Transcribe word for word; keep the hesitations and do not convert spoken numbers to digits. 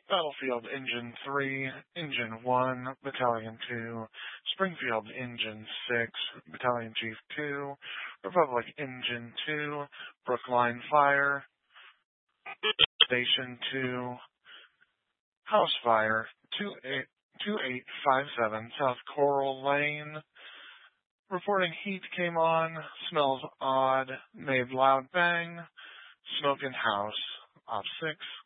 Battlefield Engine three, Engine one, Battalion two, Springfield Engine six, Battalion Chief two, Republic Engine two, Brookline Fire, Station two, House Fire, two eight five seven, South Coral Lane, reporting heat came on, smells odd, made loud bang, smoke in house, Op six,